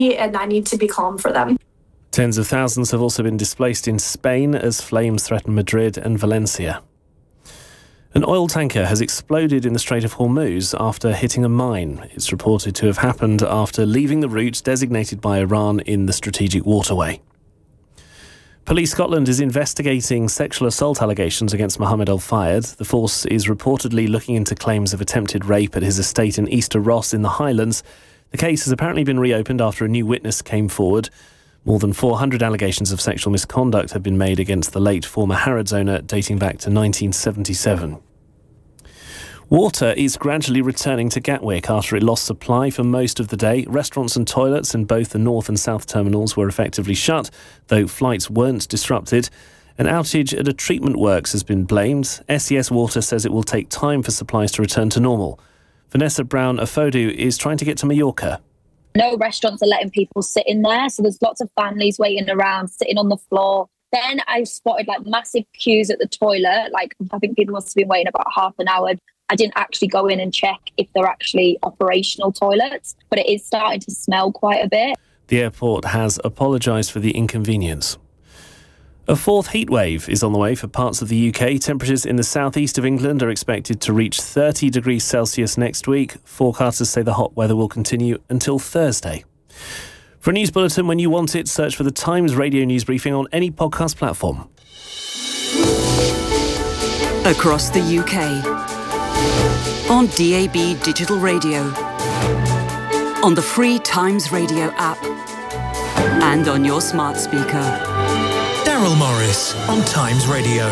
and I need to be calm for them. Tens of thousands have also been displaced in Spain as flames threaten Madrid and Valencia. An oil tanker has exploded in the Strait of Hormuz after hitting a mine. It's reported to have happened after leaving the route designated by Iran in the strategic waterway. Police Scotland is investigating sexual assault allegations against Mohammed Al-Fayed. The force is reportedly looking into claims of attempted rape at his estate in Easter Ross in the Highlands. The case has apparently been reopened after a new witness came forward. More than 400 allegations of sexual misconduct have been made against the late former Harrods owner dating back to 1977. Water is gradually returning to Gatwick after it lost supply for most of the day. Restaurants and toilets in both the north and south terminals were effectively shut, though flights weren't disrupted. An outage at a treatment works has been blamed. SES Water says it will take time for supplies to return to normal. Vanessa Brown-Afodu is trying to get to Mallorca. No restaurants are letting people sit in there, so there's lots of families waiting around, sitting on the floor. Then I spotted massive queues at the toilet. I think people must have been waiting about half an hour. I didn't actually go in and check if they're actually operational toilets, but it is starting to smell quite a bit. The airport has apologised for the inconvenience. A fourth heatwave is on the way for parts of the UK. Temperatures in the southeast of England are expected to reach 30 degrees Celsius next week. Forecasters say the hot weather will continue until Thursday. For a news bulletin when you want it, search for the Times Radio News Briefing on any podcast platform. Across the UK. On DAB Digital Radio. On the free Times Radio app. And on your smart speaker. Daryl Morris on Times Radio.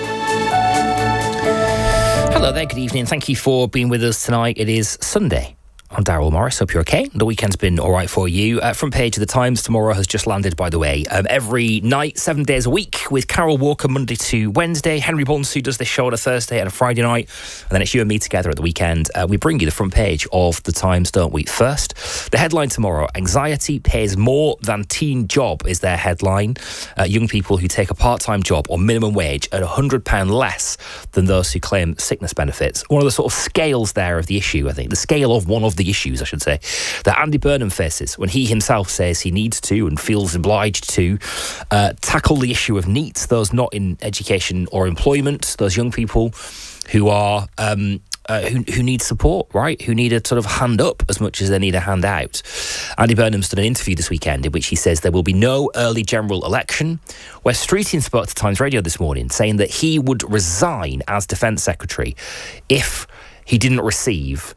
Hello there, good evening. Thank you for being with us tonight. It is Sunday. I'm Daryl Morris. Hope you're okay. The weekend's been all right for you. Front page of the Times tomorrow has just landed, by the way. Every night, 7 days a week, with Carol Walker Monday to Wednesday. Henry Bonsu does this show on a Thursday and a Friday night. And then it's you and me together at the weekend. We bring you the front page of the Times, don't we? First, the headline tomorrow, anxiety pays more than teen job is their headline. Young people who take a part-time job on minimum wage earn £100 less than those who claim sickness benefits. One of the sort of scales there of the issue, I think. The scale of one of the issues, I should say, that Andy Burnham faces when he himself says he needs to and feels obliged to tackle the issue of NEET, those not in education or employment, those young people who are who need support, right? Who need a sort of hand up as much as they need a hand out. Andy Burnham's done an interview this weekend in which he says there will be no early general election. Wes Streeting spoke to Times Radio this morning saying that he would resign as Defence Secretary if he didn't receive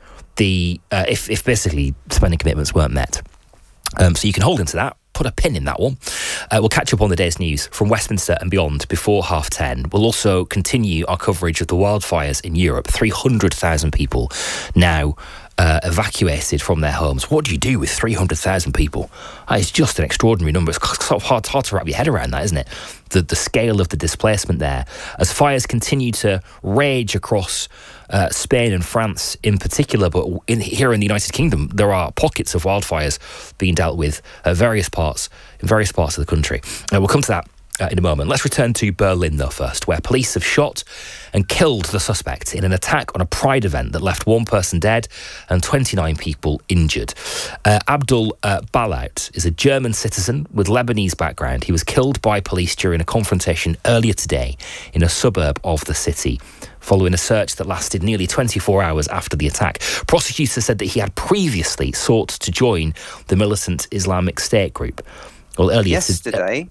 if basically spending commitments weren't met. So you can hold him to that. Put a pin in that one. We'll catch up on the day's news from Westminster and beyond before 10:30. We'll also continue our coverage of the wildfires in Europe. 300,000 people now evacuated from their homes. What do you do with 300,000 people? It's just an extraordinary number. It's sort of hard to wrap your head around that, isn't it? The scale of the displacement there. As fires continue to rage across Spain and France in particular, but here in the United Kingdom, there are pockets of wildfires being dealt with in various parts of the country. We'll come to that in a moment. Let's return to Berlin, though, first, where police have shot and killed the suspect in an attack on a Pride event that left one person dead and 29 people injured. Abdul Balaut is a German citizen with Lebanese background. He was killed by police during a confrontation earlier today in a suburb of the city, following a search that lasted nearly 24 hours after the attack. Prosecutors said that he had previously sought to join the militant Islamic State group. Well, earlier yesterday...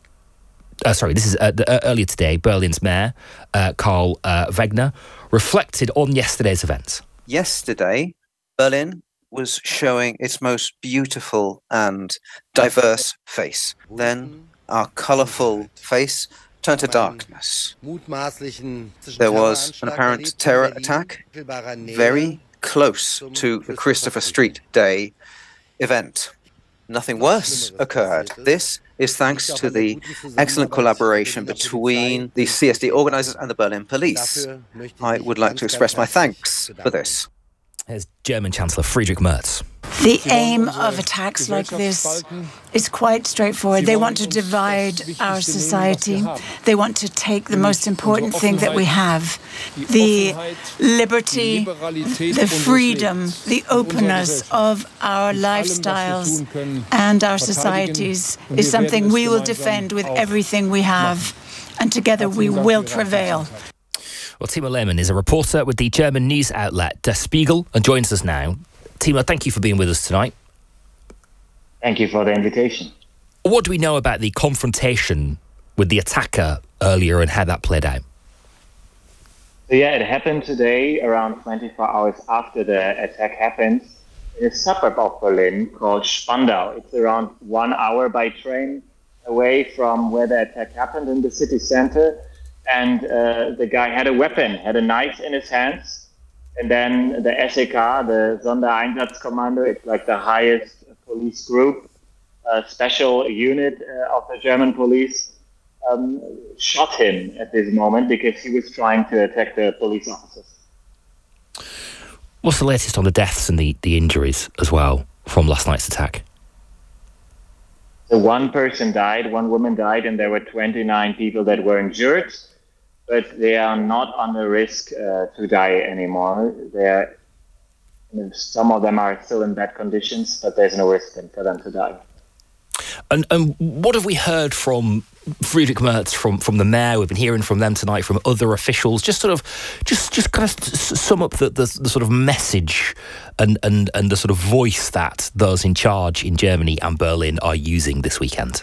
earlier today, Berlin's mayor, Karl Wegner, reflected on yesterday's events. Yesterday, Berlin was showing its most beautiful and diverse face. Then our colourful face turned to darkness. There was an apparent terror attack very close to the Christopher Street Day event. Nothing worse occurred. This is thanks to the excellent collaboration between the CSD organisers and the Berlin police. I would like to express my thanks for this. Here's German Chancellor Friedrich Merz. The aim of attacks like this is quite straightforward. They want to divide our society. They want to take the most important thing that we have, the liberty, the freedom, the openness of our lifestyles and our societies is something we will defend with everything we have, and together we will prevail. Well, Timo Lehmann is a reporter with the German news outlet Der Spiegel and joins us now. Timo, thank you for being with us tonight. Thank you for the invitation. What do we know about the confrontation with the attacker earlier and how that played out? So yeah, it happened today around 24 hours after the attack happened in a suburb of Berlin called Spandau. It's around 1 hour by train away from where the attack happened in the city center. And the guy had a weapon, had a knife in his hands. And then the SEK, the Sondereinsatzkommando, it's like the highest police group, special unit of the German police, shot him at this moment because he was trying to attack the police officers. What's the latest on the deaths and the injuries as well from last night's attack? So one person died, one woman died, and there were 29 people that were injured. But they are not under risk to die anymore. Some of them are still in bad conditions, but there's no risk for them to die. And what have we heard from Friedrich Merz, from the mayor? We've been hearing from them tonight, from other officials. Just kind of sum up the sort of message and the sort of voice that those in charge in Germany and Berlin are using this weekend.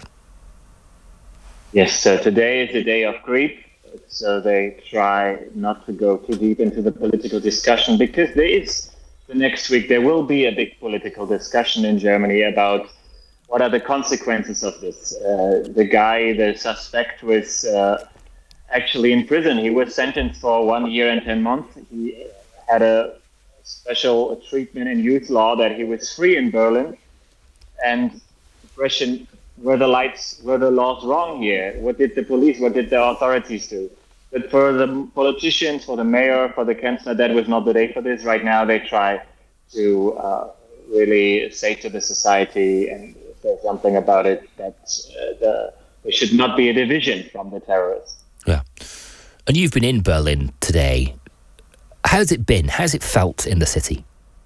Yes, so today is the day of grief. So they try not to go too deep into the political discussion because the next week there will be a big political discussion in Germany about what are the consequences of this. The suspect was actually in prison. He was sentenced for 1 year and 10 months. He had a special treatment in youth law that he was free in Berlin. And the question, were the laws wrong here? What did the police, what did the authorities do? But for the politicians, for the mayor, for the chancellor, that was not the day for this. Right now they try to really say to the society and say something about it, that there should not be a division from the terrorists. Yeah. And you've been in Berlin today. How's it been? How's it felt in the city?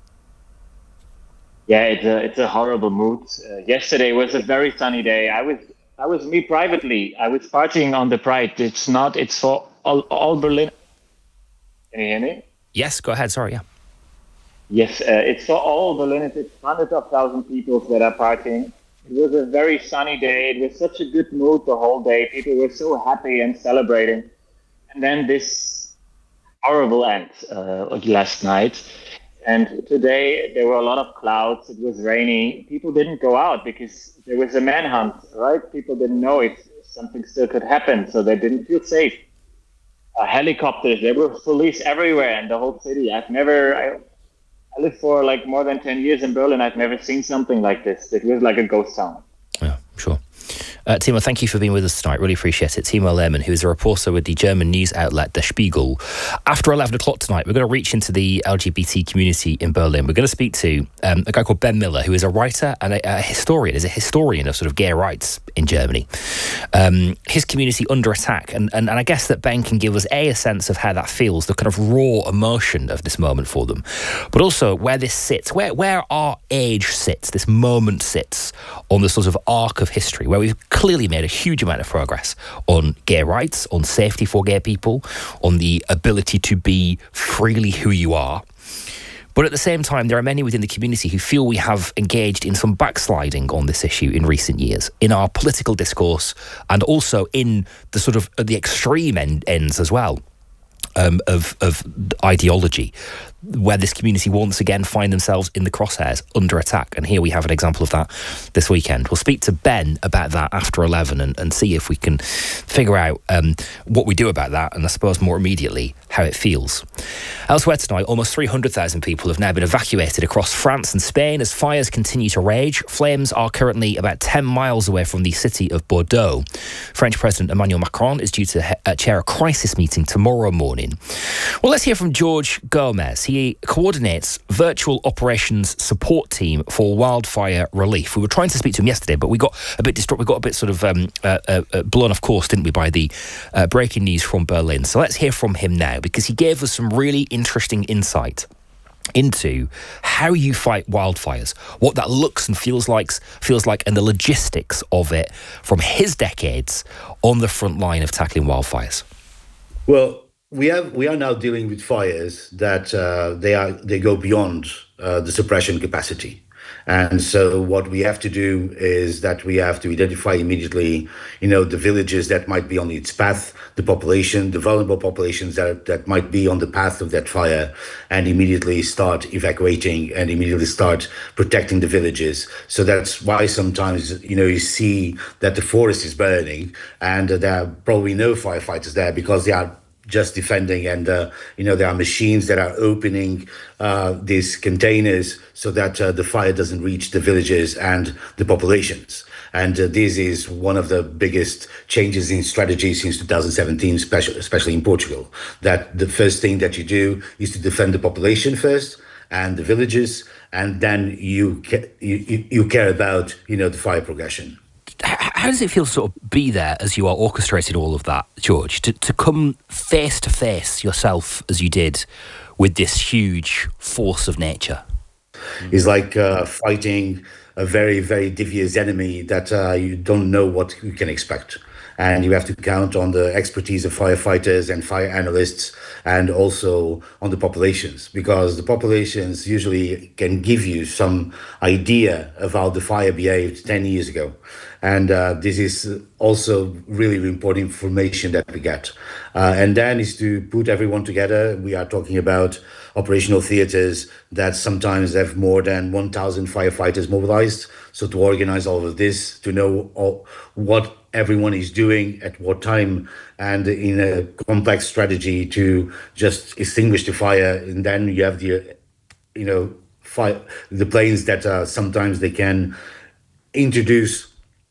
Yeah, it's a horrible mood. Yesterday was a very sunny day. I was me privately. I was partying on the Pride. It's for all Berlin. Can you hear me? Yes, go ahead. Sorry, yeah. Yes, it's for all Berlin. It's hundreds of thousands of people that are partying. It was a very sunny day. It was such a good mood the whole day. People were so happy and celebrating. And then this horrible end last night. And today there were a lot of clouds. It was rainy. People didn't go out because there was a manhunt, right? People didn't know if something still could happen, so they didn't feel safe. Helicopters, there were police everywhere in the whole city. I lived for like more than 10 years in Berlin. I've never seen something like this. It was like a ghost town. Yeah, sure. Timo, thank you for being with us tonight. Really appreciate it. Timo Lehmann, who is a reporter with the German news outlet Der Spiegel. After 11 o'clock tonight, we're going to reach into the LGBT community in Berlin. We're going to speak to a guy called Ben Miller, who is a writer and a historian. Is a historian of sort of gay rights in Germany. His community under attack. And I guess that Ben can give us a sense of how that feels, the kind of raw emotion of this moment for them. But also where this sits, where our age sits, this moment sits on the sort of arc of history, where we've clearly made a huge amount of progress on gay rights, on safety for gay people, on the ability to be freely who you are. But at the same time, there are many within the community who feel we have engaged in some backsliding on this issue in recent years, in our political discourse and also in the sort of the extreme ends as well of ideology, where this community once again find themselves in the crosshairs under attack. And here we have an example of that this weekend. We'll speak to Ben about that after 11 and see if we can figure out what we do about that, and I suppose more immediately how it feels. Elsewhere tonight, almost 300,000 people have now been evacuated across France and Spain as fires continue to rage. Flames are currently about 10 miles away from the city of Bordeaux. French President Emmanuel Macron is due to chair a crisis meeting tomorrow morning. Well, let's hear from George Gomez. He he coordinates virtual operations support team for wildfire relief. We were trying to speak to him yesterday, but we got a bit distraught. We got a bit sort of blown off course, didn't we, by the breaking news from Berlin. So let's hear from him now, because he gave us some really interesting insight into how you fight wildfires, what that looks and feels like, and the logistics of it from his decades on the front line of tackling wildfires. Well, we are now dealing with fires that they go beyond the suppression capacity. And so what we have to do is that we have to identify immediately, the villages that might be on its path, the population, the vulnerable populations that might be on the path of that fire, and immediately start evacuating and immediately start protecting the villages. So that's why sometimes, you see that the forest is burning and there are probably no firefighters there, because they are just defending, and there are machines that are opening these containers so that the fire doesn't reach the villages and the populations. And this is one of the biggest changes in strategy since 2017, especially in Portugal, that the first thing that you do is to defend the population first and the villages, and then you care about the fire progression. How does it feel to sort of be there as you are orchestrating all of that, George, to come face to face yourself as you did with this huge force of nature? It's like fighting a very, very devious enemy that you don't know what you can expect. And you have to count on the expertise of firefighters and fire analysts, and also on the populations, because the populations usually can give you some idea of how the fire behaved 10 years ago. And this is also really important information that we get. And then is to put everyone together. We are talking about operational theaters that sometimes have more than 1,000 firefighters mobilized. So to organize all of this, to know what everyone is doing at what time, and in a complex strategy to just extinguish the fire. And then you have the planes that sometimes they can introduce,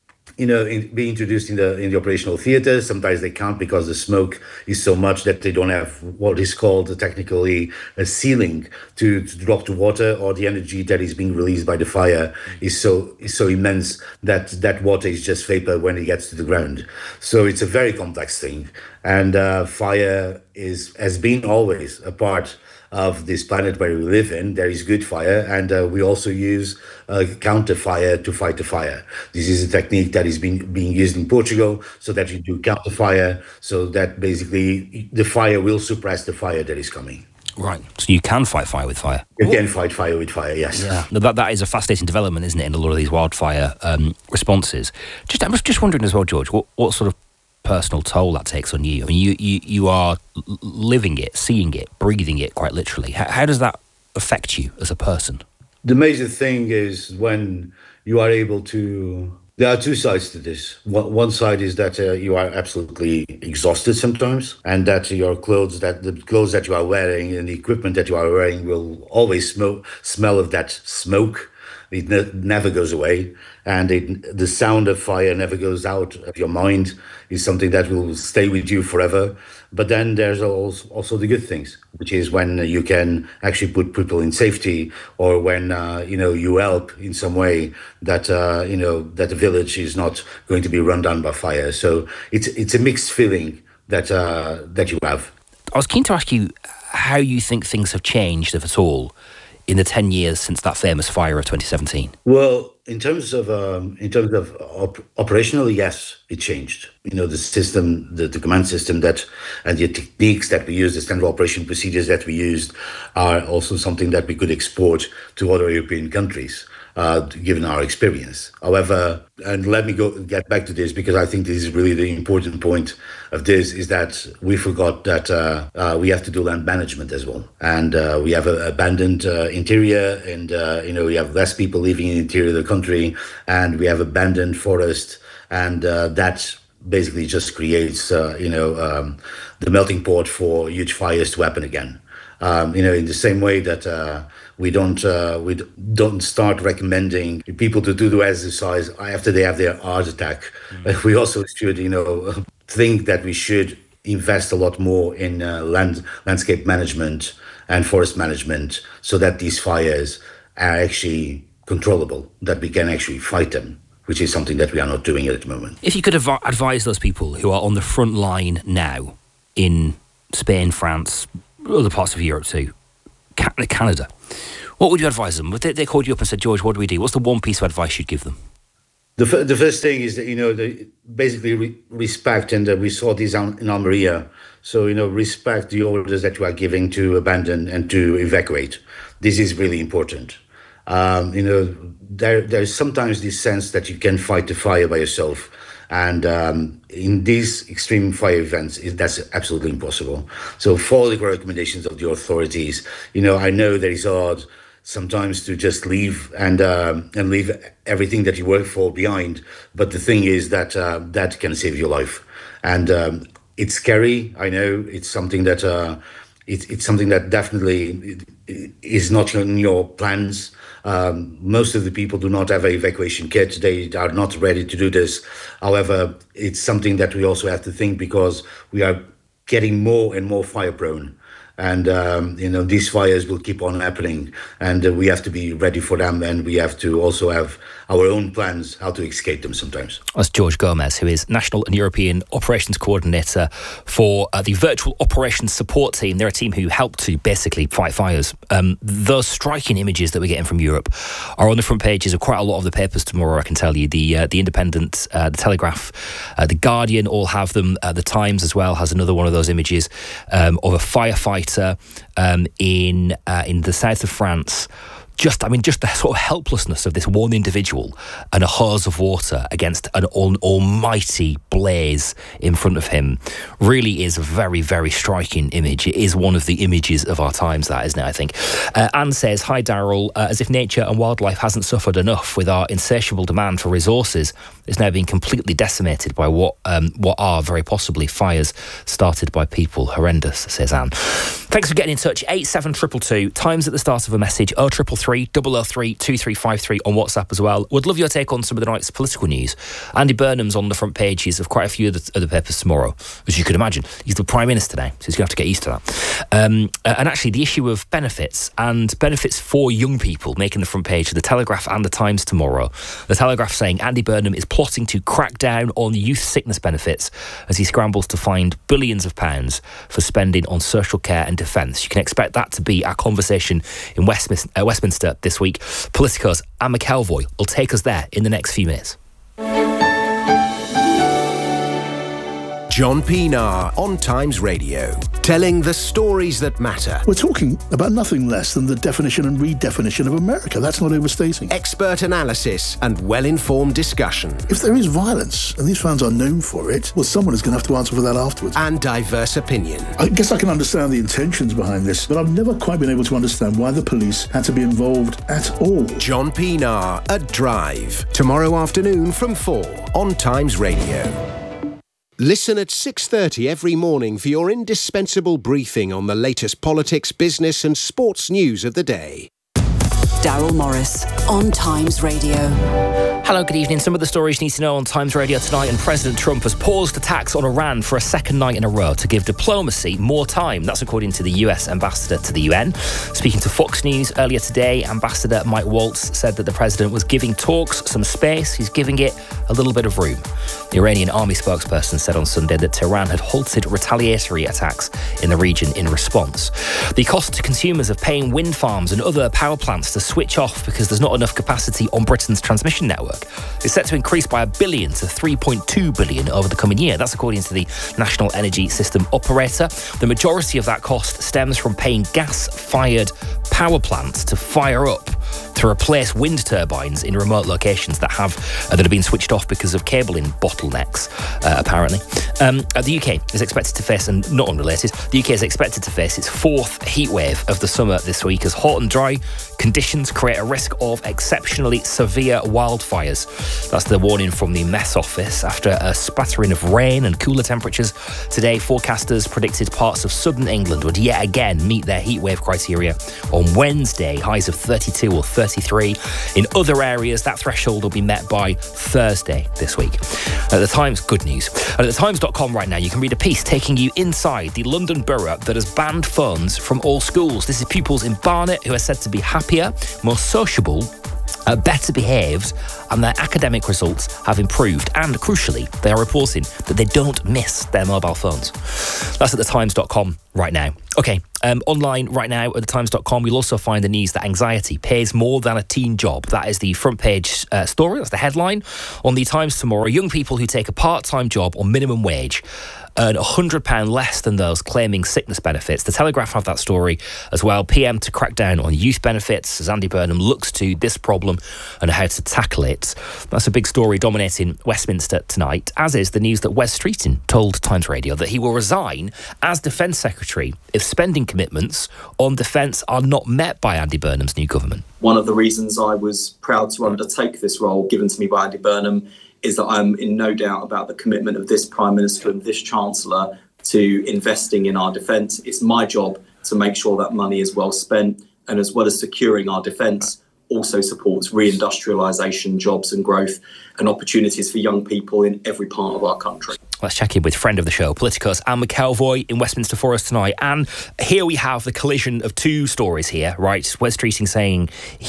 be introduced in the operational theater. Sometimes they can't, because the smoke is so much that they don't have what is called technically a ceiling to drop the water, or the energy that is being released by the fire is so immense that water is just vapor when it gets to the ground. So it's a very complex thing, and fire has been always a part of this planet where we live in. There is good fire, and we also use counter fire to fight the fire. This is a technique that is being used in Portugal, so that you do counter fire, so that basically the fire will suppress the fire that is coming. Right, so you can fight fire with fire. You can fight fire with fire, yes. Yeah, no, that is a fascinating development, isn't it, in a lot of these wildfire responses. I was just wondering as well, George, what sort of personal toll that takes on you. I mean, you are living it, seeing it, breathing it quite literally. How does that affect you as a person? The major thing is when you are able to... There are two sides to this. One side is that you are absolutely exhausted sometimes, and that the clothes that you are wearing and the equipment that you are wearing will always smell of that smoke. It never goes away, and the sound of fire never goes out of your mind. Is something that will stay with you forever. But then there's also the good things, which is when you can actually put people in safety, or when you help in some way that that the village is not going to be run down by fire. So it's a mixed feeling that you have. I was keen to ask you how you think things have changed, if at all, in the 10 years since that famous fire of 2017? Well, in terms of operationally, yes, it changed. The system, the command system and the techniques that we use, the standard operation procedures that we used, are also something that we could export to other European countries, given our experience. However, and let me get back to this, because I think this is really the important point of this, is that we forgot that we have to do land management as well. And we have an abandoned interior, and we have less people living in the interior of the country, and we have abandoned forest, and that basically just creates the melting pot for huge fires to happen again. In the same way that we don't start recommending people to do the exercise after they have their heart attack. We also should, think that we should invest a lot more in landscape management and forest management so that these fires are actually controllable, that we can actually fight them, which is something that we are not doing at the moment. If you could advise those people who are on the front line now in Spain, France, other parts of Europe too, Canada, what would you advise them? They called you up and said, George, what do we do? What's the one piece of advice you'd give them? The first thing is that, basically respect, and we saw this in Almeria. So, respect the orders that you are giving to abandon and to evacuate. This is really important. There's sometimes this sense that you can fight the fire by yourself. And in these extreme fire events, that's absolutely impossible. So follow the recommendations of the authorities. I know that it's hard sometimes to just leave and leave everything that you work for behind. But the thing is that that can save your life. And it's scary. I know it's something that it's something that definitely is not in your plans. Most of the people do not have an evacuation kit. They are not ready to do this. However, it's something that we also have to think, because we are getting more and more fire prone. And, these fires will keep on happening, and we have to be ready for them. And we have to also have our own plans how to escape them sometimes. That's George Gomez, who is National and European Operations Coordinator for the Virtual Operations Support Team. They're a team who help to basically fight fires. Those striking images that we're getting from Europe are on the front pages of quite a lot of the papers tomorrow, I can tell you. The Independent, the Telegraph, the Guardian all have them. The Times as well has another one of those images of a firefighter in the south of France. Just the sort of helplessness of this one individual and a hose of water against an almighty blaze in front of him really is a very, very striking image. It is one of the images of our times, that, isn't it, I think. Anne says, hi, Daryl, as if nature and wildlife hasn't suffered enough with our insatiable demand for resources. It's now being completely decimated by what are very possibly fires started by people. Horrendous, says Anne. Thanks for getting in touch. 87222, times at the start of a message, 0333 003 2353 on WhatsApp as well. Would love your take on some of the night's political news. Andy Burnham's on the front pages of quite a few of the papers tomorrow, as you could imagine. He's the Prime Minister now, so he's going to have to get used to that. And actually, the issue of benefits and benefits for young people making the front page of the Telegraph and the Times tomorrow. The Telegraph saying Andy Burnham is plotting to crack down on youth sickness benefits as he scrambles to find billions of pounds for spending on social care and defence. You can expect that to be our conversation in Westminster this week. Politico's Anne McElvoy will take us there in the next few minutes. John Pienaar on Times Radio, telling the stories that matter. We're talking about nothing less than the definition and redefinition of America. That's not overstating. Expert analysis and well-informed discussion. If there is violence, and these fans are known for it, well, someone is going to have to answer for that afterwards. And diverse opinion. I guess I can understand the intentions behind this, but I've never quite been able to understand why the police had to be involved at all. John Pienaar at Drive, tomorrow afternoon from 4 on Times Radio. Listen at 6:30 every morning for your indispensable briefing on the latest politics, business and sports news of the day. Daryl Morris on Times Radio. Hello, good evening. Some of the stories you need to know on Times Radio tonight. And President Trump has paused attacks on Iran for a second night in a row to give diplomacy more time. That's according to the US ambassador to the UN. Speaking to Fox News earlier today, Ambassador Mike Waltz said that the president was giving talks some space. He's giving it a little bit of room. The Iranian army spokesperson said on Sunday that Tehran had halted retaliatory attacks in the region in response. The cost to consumers of paying wind farms and other power plants to switch off because there's not enough capacity on Britain's transmission network is set to increase by $1 billion to $3.2 billion over the coming year. That's according to the National Energy System Operator. The majority of that cost stems from paying gas-fired power plants to fire up to replace wind turbines in remote locations that have been switched off because of cabling bottlenecks, apparently. The UK is expected to face, and not unrelated, the UK is expected to face its fourth heatwave of the summer this week as hot and dry conditions create a risk of exceptionally severe wildfires. That's the warning from the Met Office after a spattering of rain and cooler temperatures. Today, forecasters predicted parts of southern England would yet again meet their heatwave criteria on Wednesday, highs of 32 or 33 33. In other areas, that threshold will be met by Thursday this week. At the Times, good news. At thetimes.com right now, you can read a piece taking you inside the London borough that has banned phones from all schools. This is pupils in Barnet who are said to be happier, more sociable, better behaved, and their academic results have improved. And crucially, they are reporting that they don't miss their mobile phones. That's at thetimes.com right now. Okay, online right now at thetimes.com, you'll also find the news that anxiety pays more than a teen job. That is the front page story, that's the headline. On the Times tomorrow, young people who take a part-time job on minimum wage earn £100 less than those claiming sickness benefits. The Telegraph have that story as well. PM to crack down on youth benefits as Andy Burnham looks to this problem and how to tackle it. That's a big story dominating Westminster tonight, as is the news that Wes Streeting told Times Radio that he will resign as Defence Secretary if spending commitments on defence are not met by Andy Burnham's new government. One of the reasons I was proud to undertake this role given to me by Andy Burnham is that I'm in no doubt about the commitment of this Prime Minister and this Chancellor to investing in our defence. It's my job to make sure that money is well spent, and as well as securing our defence, also supports reindustrialisation, jobs and growth and opportunities for young people in every part of our country. Let's check in with friend of the show, Politico's Anne McElvoy in Westminster for us tonight. And here we have the collision of two stories here, right? Wes Streeting saying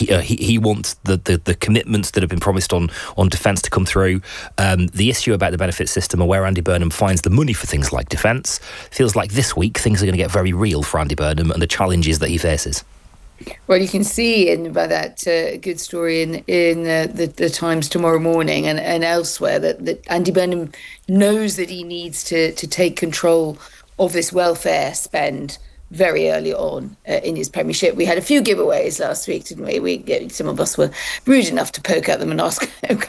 he wants the commitments that have been promised on defence to come through. The issue about the benefit system and where Andy Burnham finds the money for things like defence. Feels like this week things are going to get very real for Andy Burnham and the challenges that he faces. Well, you can see by that good story in the Times tomorrow morning and elsewhere that Andy Burnham knows that he needs to take control of this welfare spend very early on in his premiership. We had a few giveaways last week, didn't we? Some of us were rude enough to poke at them and ask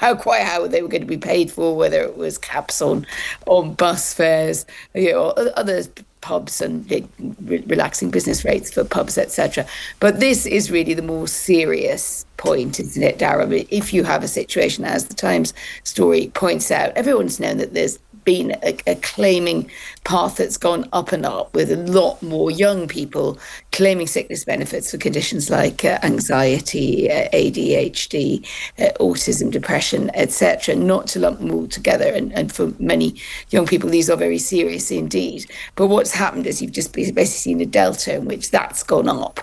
how they were going to be paid for, whether it was caps on bus fares, other pubs and relaxing business rates for pubs, etc. But this is really the more serious point, isn't it, Darrell? If you have a situation, as the Times story points out, everyone's known that there's been a claiming path that's gone up and up, with a lot more young people claiming sickness benefits for conditions like anxiety, ADHD, autism, depression, etc., not to lump them all together. And for many young people, these are very serious indeed. But what's happened is you've just basically seen a delta in which that's gone up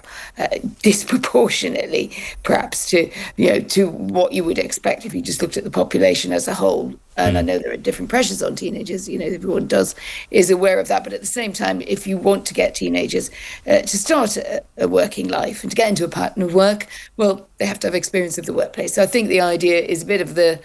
disproportionately, perhaps to what you would expect if you just looked at the population as a whole. And I know there are different pressures on teenagers, everyone is aware of that. But at the same time, if you want to get teenagers to start a working life and to get into a pattern of work, well, they have to have experience of the workplace. So I think the idea is a bit of the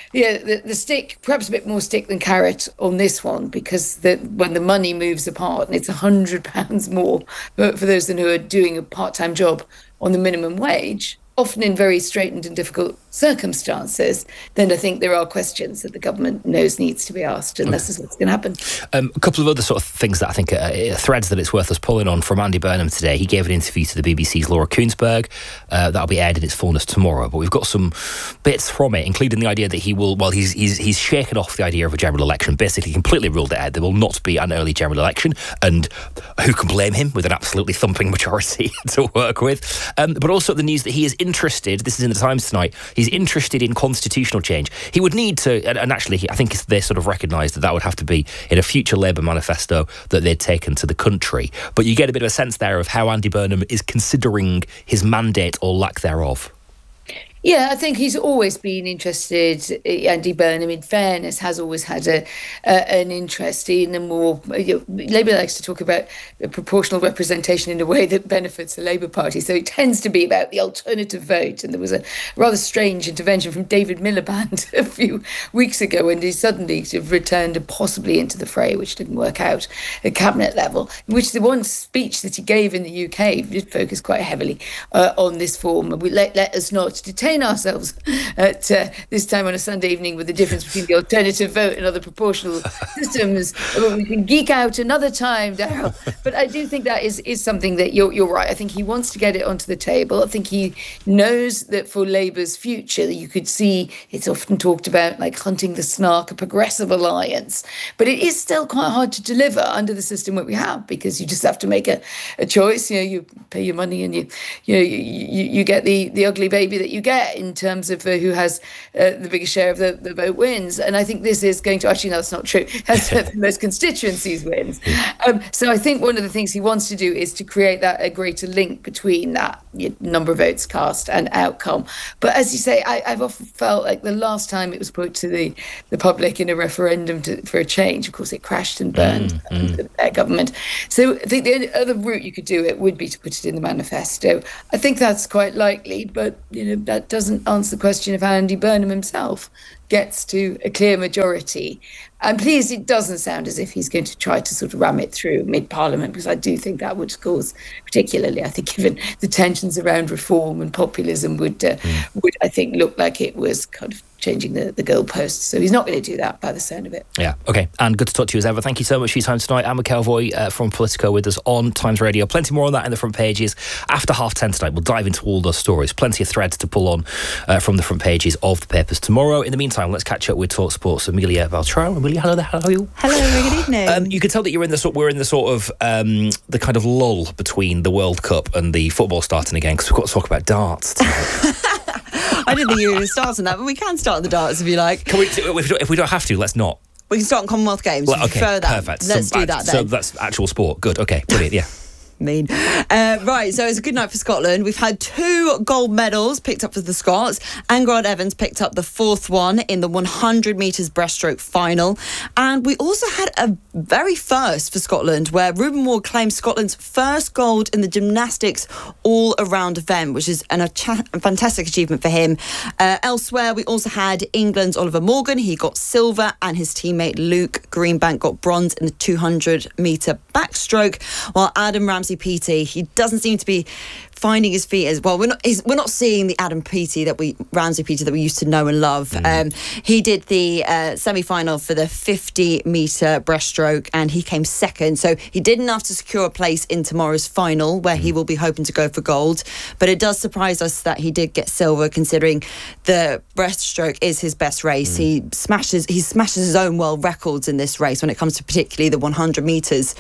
stick, perhaps a bit more stick than carrot on this one, because when the money moves apart and it's £100 more for those who are doing a part-time job on the minimum wage, often in very straitened and difficult circumstances, then I think there are questions that the government knows needs to be asked, and this is what's going to happen. A couple of other sort of things that I think are threads that it's worth us pulling on from Andy Burnham today. He gave an interview to the BBC's Laura Koonsberg. That'll be aired in its fullness tomorrow, but we've got some bits from it, including the idea that he will, he's shaken off the idea of a general election, basically completely ruled it out. There will not be an early general election, and who can blame him with an absolutely thumping majority to work with. But also the news that he is interested, this is in the Times tonight, he's interested in constitutional change. He would need to, and actually I think they sort of recognise that would have to be in a future Labour manifesto that they'd taken to the country. But you get a bit of a sense there of how Andy Burnham is considering his mandate or lack thereof. Yeah, I think he's always been interested. Andy Burnham, in fairness, has always had an interest in a more... Labour likes to talk about proportional representation in a way that benefits the Labour Party. So it tends to be about the alternative vote. And there was a rather strange intervention from David Miliband a few weeks ago when he suddenly sort of returned possibly into the fray, which didn't work out at cabinet level, in which the one speech that he gave in the UK did focus quite heavily on this form. Let us not detain entertain ourselves at this time on a Sunday evening with the difference between the alternative vote and other proportional systems. We can geek out another time, Daryl. But I do think that is something that you're right. I think he wants to get it onto the table. I think he knows that for Labour's future, you could see it's often talked about like hunting the snark, a progressive alliance. But it is still quite hard to deliver under the system that we have, because you just have to make a choice. You pay your money and you get the ugly baby that you get in terms of who has the biggest share of the vote wins. And I think this is going to, actually, no, that's not true, has the most constituencies wins. So I think one of the things he wants to do is to create a greater link between that number of votes cast and outcome. But as you say, I've often felt like the last time it was put to the public in a referendum for a change, of course, it crashed and burned the government. So I think the only other route you could do it would be to put it in the manifesto. I think that's quite likely, but that doesn't answer the question of how Andy Burnham himself gets to a clear majority. I'm pleased it doesn't sound as if he's going to try to sort of ram it through mid-parliament, because I do think that would cause, particularly, I think, given the tensions around reform and populism, would I think look like it was kind of changing the goalposts. So he's not going to do that by the sound of it. Yeah, okay. And good to talk to you as ever. Thank you so much for your time tonight. Anne McElvoy from Politico with us on Times Radio. Plenty more on that in the front pages. After 10:30 tonight, we'll dive into all those stories. Plenty of threads to pull on from the front pages of the papers tomorrow. In the meantime, let's catch up with Talk Sports' Amelia Beltrão. Amelia, hello there. How are you? Hello, good evening. You can tell that we're in the sort of the kind of lull between the World Cup and the football starting again, because we've got to talk about darts tonight. I didn't think you were going to start on that, but we can start on the darts if you like. Can we? If we don't have to, let's not. We can start on Commonwealth Games. Well, okay, that. Perfect. Let's do that then. So that's actual sport. Good. Okay, brilliant. Yeah. Mean. Right, so it's a good night for Scotland. We've had 2 gold medals picked up for the Scots. Angrod Evans picked up the 4th one in the 100 metres breaststroke final. And we also had a very first for Scotland, where Ruben Ward claimed Scotland's first gold in the gymnastics all-around event, which is a fantastic achievement for him. Elsewhere, we also had England's Oliver Morgan. He got silver, and his teammate Luke Greenbank got bronze in the 200 metre backstroke, while Adam Ramsey-Peaty, he doesn't seem to be finding his feet as well. We're not seeing the Ramsey-Peaty that we used to know and love. He did the semi-final for the 50 metre breaststroke, and he came second. So he did enough to secure a place in tomorrow's final, where he will be hoping to go for gold. But it does surprise us that he did get silver, considering the breaststroke is his best race. He smashes his own world records in this race when it comes to particularly the 100 metres.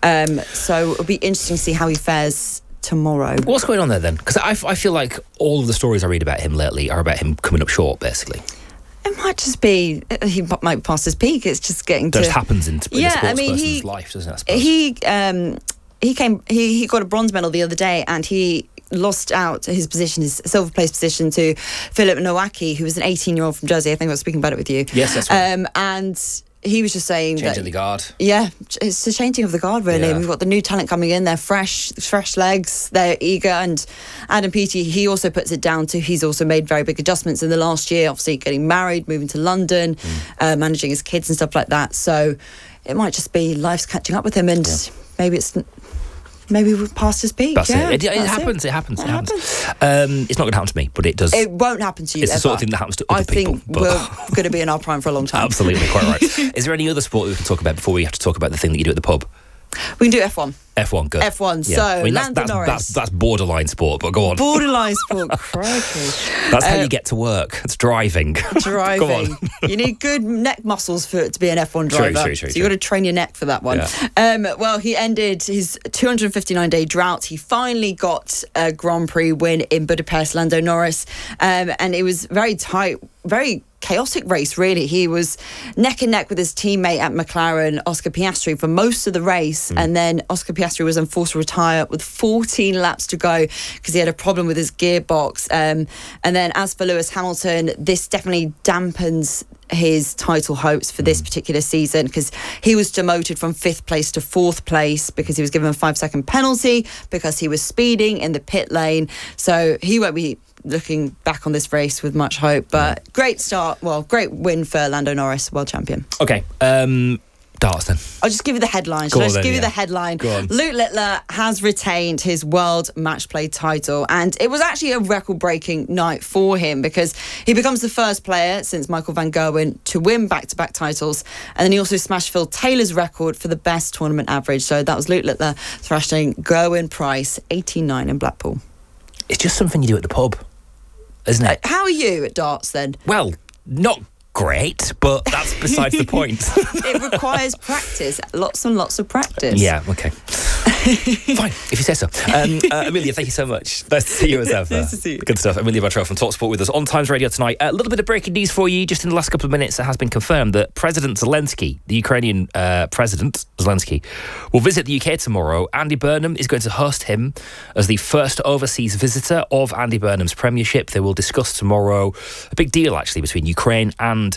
So it'll be interesting to see how he fares tomorrow. What's going on there then? Because I feel like all of the stories I read about him lately are about him coming up short, basically. It might just be he might pass his peak. It's just getting that just happens in a sports person's life, doesn't it? I suppose. He got a bronze medal the other day, and he lost out his silver place position to Philip Nowacki, who was an 18-year-old from Jersey. I think I was speaking about it with you. Yes, that's right. And he was just saying changing the guard. Yeah, it's the changing of the guard, really. Yeah. We've got the new talent coming in. They're fresh legs. They're eager. And Adam Peaty, he also puts it down to he's also made very big adjustments in the last year. Obviously, getting married, moving to London, managing his kids and stuff like that. So it might just be life's catching up with him, and maybe we've passed his peak. That's it. It happens. It happens. It's not going to happen to me, but it does. It won't happen to you. It's the sort of thing that happens to other people. I think we're going to be in our prime for a long time. Absolutely, quite right. Is there any other sport that we can talk about before we have to talk about the thing that you do at the pub? We can do F1. F1, good. F1, yeah. So I mean, Lando Norris. That's borderline sport, but go on. Borderline sport, crikey. That's how you get to work. It's driving. Go on. You need good neck muscles to be an F1 driver. True. So you've got to train your neck for that one. Yeah. Well, he ended his 259-day drought. He finally got a Grand Prix win in Budapest, Lando Norris. And it was very tight, very chaotic race, really. He was neck and neck with his teammate at McLaren, Oscar Piastri, for most of the race, and then Oscar Piastri was forced to retire with 14 laps to go because he had a problem with his gearbox. And then as for Lewis Hamilton, this definitely dampens his title hopes for this particular season, because he was demoted from 5th place to 4th place because he was given a 5-second penalty because he was speeding in the pit lane. So he won't be looking back on this race with much hope, but great win for Lando Norris, world champion. Okay, Darts then. I'll just give you the headline. Should I just give you the headline? Go on. Luke Littler has retained his world match play title, and it was actually a record-breaking night for him because he becomes the first player since Michael van Gerwen to win back-to-back titles, and then he also smashed Phil Taylor's record for the best tournament average. So that was Luke Littler thrashing Gerwyn Price, 18-9 in Blackpool. It's just something you do at the pub, isn't it? How are you at darts then? Well, not great, but that's besides the point. It requires practice, lots and lots of practice. Yeah, okay. Fine, if you say so. Amelia, thank you so much. Nice to see you as ever. Nice to see you. Good stuff. Amelia Bartrell from TalkSport with us on Times Radio tonight. A little bit of breaking news for you. Just in the last couple of minutes, it has been confirmed that President Zelensky, the Ukrainian President Zelensky, will visit the UK tomorrow. Andy Burnham is going to host him as the first overseas visitor of Andy Burnham's premiership. They will discuss tomorrow a big deal, actually, between Ukraine and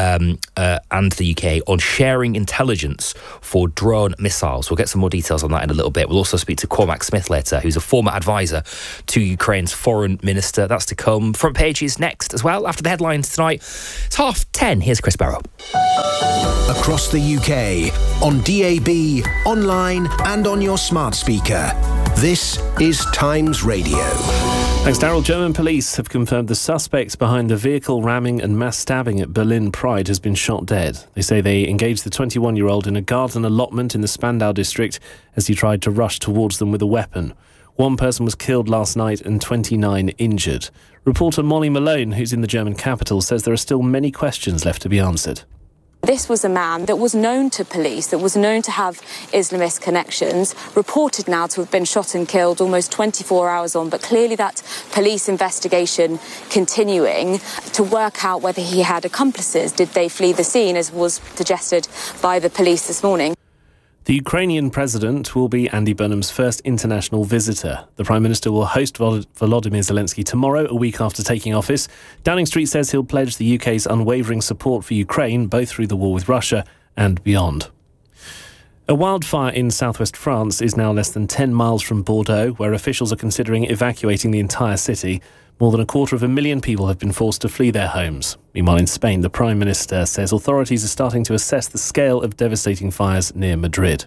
the UK on sharing intelligence for drone missiles. We'll get some more details on that in a little bit. We'll also speak to Cormac Smith later, who's a former advisor to Ukraine's foreign minister. That's to come. Front pages next as well, after the headlines tonight. It's 10:30. Here's Chris Barrow. Across the UK, on DAB, online and on your smart speaker. This is Times Radio. Thanks, Daryl. German police have confirmed the suspect behind the vehicle ramming and mass stabbing at Berlin Pride has been shot dead. They say they engaged the 21-year-old in a garden allotment in the Spandau district as he tried to rush towards them with a weapon. One person was killed last night and 29 injured. Reporter Molly Malone, who's in the German capital, says there are still many questions left to be answered. This was a man that was known to police, that was known to have Islamist connections, reported now to have been shot and killed almost 24 hours on, but clearly that police investigation continuing to work out whether he had accomplices. Did they flee the scene, as was suggested by the police this morning? The Ukrainian president will be Andy Burnham's first international visitor. The Prime Minister will host Volodymyr Zelensky tomorrow, a week after taking office. Downing Street says he'll pledge the UK's unwavering support for Ukraine, both through the war with Russia and beyond. A wildfire in southwest France is now less than 10 miles from Bordeaux, where officials are considering evacuating the entire city. More than 250,000 people have been forced to flee their homes. Meanwhile, in Spain, the Prime Minister says authorities are starting to assess the scale of devastating fires near Madrid.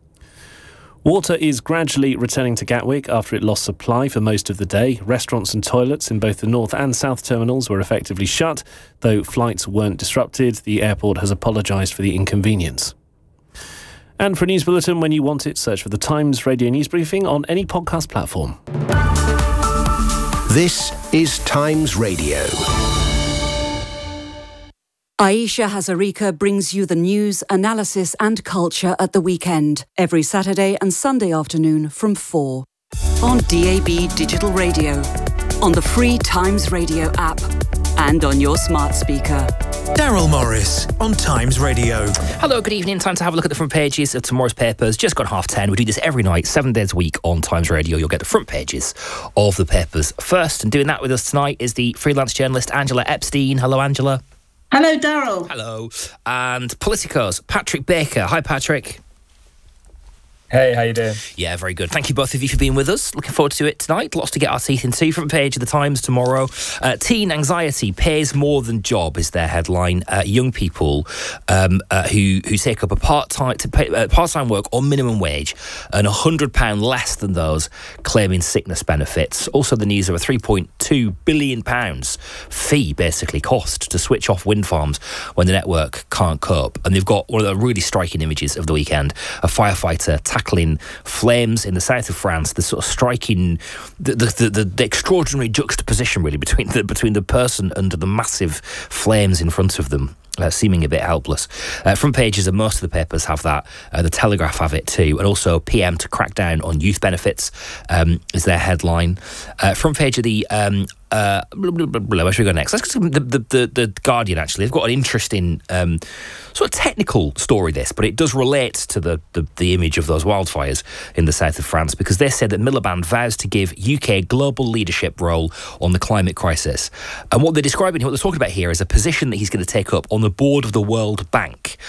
Water is gradually returning to Gatwick after it lost supply for most of the day. Restaurants and toilets in both the north and south terminals were effectively shut, though flights weren't disrupted. The airport has apologised for the inconvenience. And for a news bulletin when you want it, search for the Times Radio News Briefing on any podcast platform. This is Times Radio. Aisha Hazarika brings you the news, analysis and culture at the weekend, every Saturday and Sunday afternoon from 4. On DAB Digital Radio, on the free Times Radio app and on your smart speaker. Daryl Morris on Times Radio. Hello, good evening. Time to have a look at the front pages of tomorrow's papers. Just gone 10:30. We do this every night, 7 days a week on Times Radio. You'll get the front pages of the papers first. And doing that with us tonight is the freelance journalist Angela Epstein. Hello, Angela. Hello, Daryl. Hello. And Politico's Patrick Baker. Hi, Patrick. Hey, how you doing? Yeah, very good. Thank you both of you for being with us. Looking forward to it tonight. Lots to get our teeth into. Front page of the Times tomorrow. Teen anxiety pays more than job is their headline. Young people who take up a part-time work on minimum wage and £100 less than those claiming sickness benefits. Also, the news of a £3.2 billion fee basically cost to switch off wind farms when the network can't cope. And they've got one of the really striking images of the weekend: a firefighter tackling flames in the south of France. The sort of striking, the extraordinary juxtaposition really between the person under the massive flames in front of them. Seeming a bit helpless. Front pages of most of the papers have that. The Telegraph have it too. And also PM to crack down on youth benefits is their headline. Front page of the... where should we go next? Let's go to the Guardian, actually. They've got an interesting sort of technical story, this, but it does relate to the image of those wildfires in the south of France, because they said that Miliband vows to give UK global leadership role on the climate crisis. And what they're describing, what they're talking about here, is a position that he's going to take up on the board of the World Bank.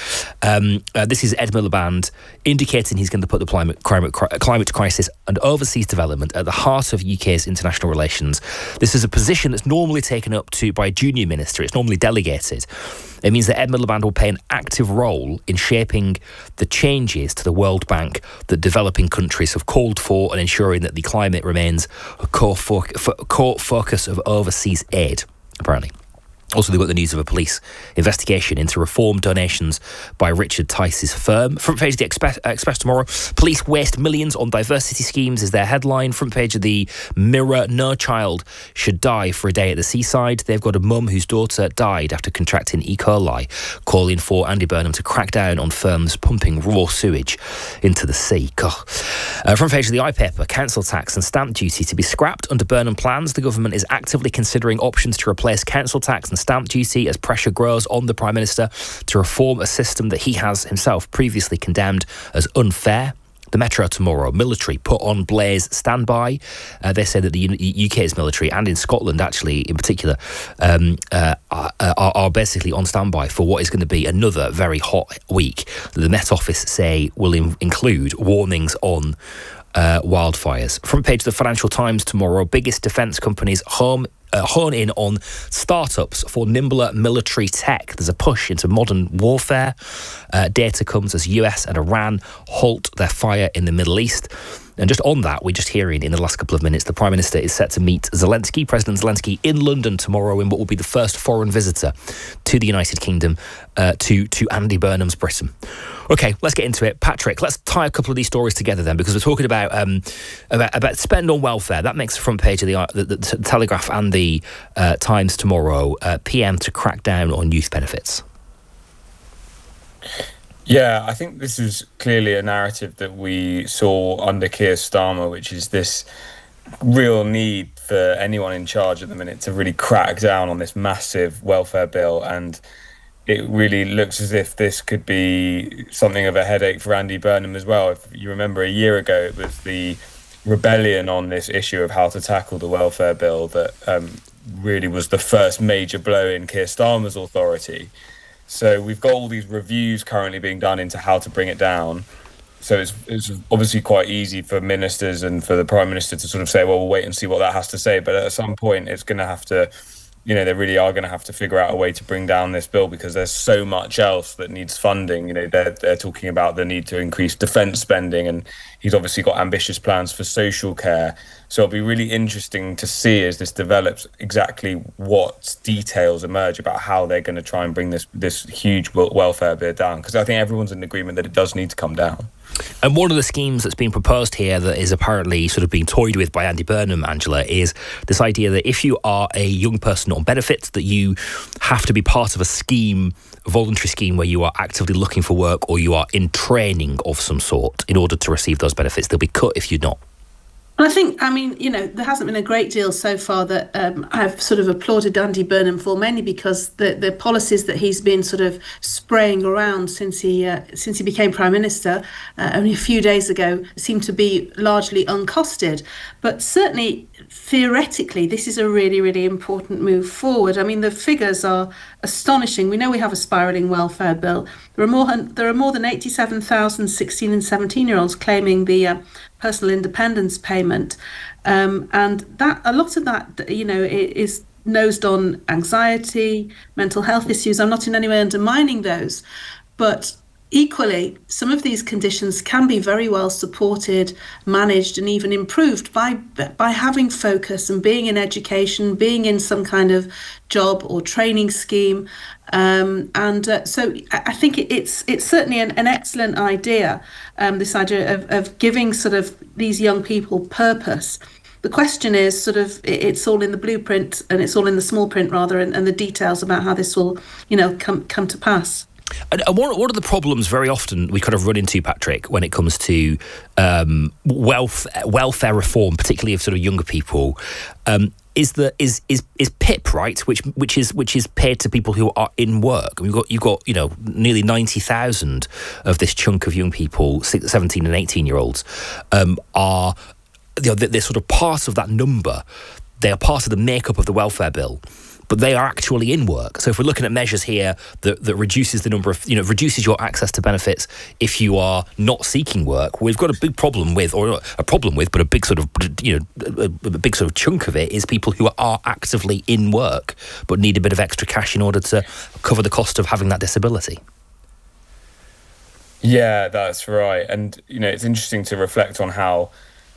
This is Ed Miliband indicating he's going to put the climate crisis and overseas development at the heart of UK's international relations. This is a position that's normally taken up by a junior minister. It's normally delegated. It means that Ed Miliband will play an active role in shaping the changes to the World Bank that developing countries have called for and ensuring that the climate remains a core focus of overseas aid, apparently. Also, they've got the news of a police investigation into reform donations by Richard Tice's firm. Front page of the Express tomorrow. Police waste millions on diversity schemes is their headline. Front page of the Mirror. No child should die for a day at the seaside. They've got a mum whose daughter died after contracting E. coli, calling for Andy Burnham to crack down on firms pumping raw sewage into the sea. Front page of the iPaper. Council tax and stamp duty to be scrapped under Burnham plans. The government is actively considering options to replace council tax and stamp duty as pressure grows on the Prime Minister to reform a system that he has himself previously condemned as unfair. The Metro tomorrow. Military put on Blair's standby. They say that the UK's military, and in Scotland actually in particular, are basically on standby for what is going to be another very hot week that the Met Office say will include warnings on wildfires. Front page of the Financial Times tomorrow. Biggest defence companies hone in on startups for nimbler military tech. There's a push into modern warfare. Data comes as US and Iran halt their fire in the Middle East. And just on that, we're just hearing in the last couple of minutes, the Prime Minister is set to meet President Zelensky in London tomorrow in what will be the first foreign visitor to the United Kingdom to Andy Burnham's Britain. OK, let's get into it. Patrick, let's tie a couple of these stories together then, because we're talking about spend on welfare. That makes the front page of the Telegraph and the Times tomorrow. PM to crack down on youth benefits. Yeah, I think this is clearly a narrative that we saw under Keir Starmer, which is this real need for anyone in charge at the minute to really crack down on this massive welfare bill. And it really looks as if this could be something of a headache for Andy Burnham as well. If you remember a year ago, it was the rebellion on this issue of how to tackle the welfare bill that really was the first major blow in Keir Starmer's authority. So we've got all these reviews currently being done into how to bring it down. So it's obviously quite easy for ministers and for the Prime Minister to sort of say, well, we'll wait and see what that has to say. But at some point, it's going to have to, they really are going to have to figure out a way to bring down this bill, because there's so much else that needs funding. They're talking about the need to increase defence spending, and he's obviously got ambitious plans for social care. So it'll be really interesting to see as this develops exactly what details emerge about how they're going to try and bring this huge welfare bill down, because I think everyone's in agreement that it does need to come down. And one of the schemes that's been proposed here that is apparently sort of being toyed with by Andy Burnham, Angela, is this idea that if you are a young person on benefits, that you have to be part of a scheme, a voluntary scheme where you are actively looking for work or you are in training of some sort in order to receive those benefits. They'll be cut if you're not. I think, there hasn't been a great deal so far that I've sort of applauded Andy Burnham for, mainly because the policies that he's been sort of spraying around since he became Prime Minister only a few days ago seem to be largely uncosted. But certainly, theoretically, this is a really, really important move forward. I mean, the figures are astonishing. We know we have a spiralling welfare bill. There are more than 87,000 16 and 17-year-olds claiming the personal independence payment, and that a lot of that is nosed on anxiety, mental health issues. I'm not in any way undermining those, but equally, some of these conditions can be very well supported, managed, and even improved by having focus and being in education, being in some kind of job or training scheme. So I think it's certainly an excellent idea, this idea of giving sort of these young people purpose. The question is sort of, it's all in the blueprint, and it's all in the small print rather, and the details about how this will, come to pass. And one of the problems very often we kind of run into, Patrick, when it comes to welfare reform, particularly of sort of younger people, is PIP, right? Which is paid to people who are in work. And you've got nearly 90,000 of this chunk of young people, 17 and 18-year-olds, are they're sort of part of that number. They are part of the makeup of the welfare bill. but they are actually in work. So if we're looking at measures here that reduces the number of, reduces your access to benefits if you are not seeking work, we've got a big problem with, or a problem with, but a big sort of, a big sort of chunk of it is people who are actively in work but need a bit of extra cash in order to cover the cost of having that disability. Yeah, that's right. And, it's interesting to reflect on how